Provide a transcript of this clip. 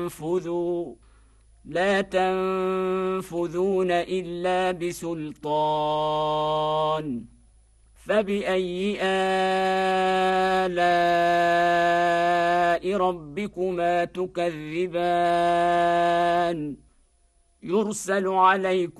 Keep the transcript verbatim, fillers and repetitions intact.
تنفذوا لا تنفذون إلا بسلطان فبأي آلاء ربكما تكذبان يرسل عليكم